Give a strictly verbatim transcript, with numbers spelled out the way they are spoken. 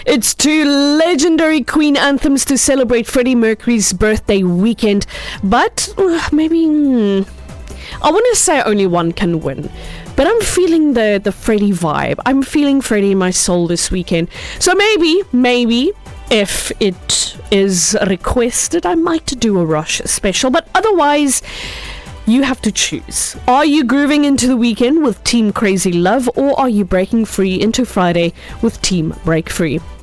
It's two legendary Queen anthems to celebrate Freddie Mercury's birthday weekend, but uh, maybe hmm, I want to say only one can win. But I'm feeling the the Freddie vibe. I'm feeling Freddie in my soul this weekend. So maybe, maybe if it is requested, I might do a Rush special. But otherwise, you have to choose. Are you grooving into the weekend with Team Crazy Love, or are you breaking free into Friday with Team Break Free?